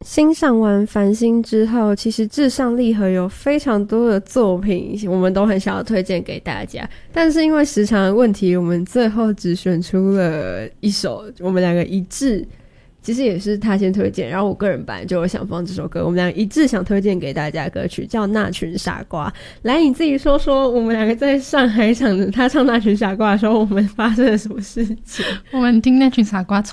欣赏完繁星之后，其实至上励合有非常多的作品我们都很想要推荐给大家，但是因为时长的问题，我们最后只选出了一首我们两个一致，其实也是他先推荐，然后我个人本来就有想放这首歌，我们两个一致想推荐给大家的歌曲叫《那群傻瓜》。来，你自己说说我们两个在上海场他唱《那群傻瓜》的时候我们发生了什么事情。 我们听《那群傻瓜》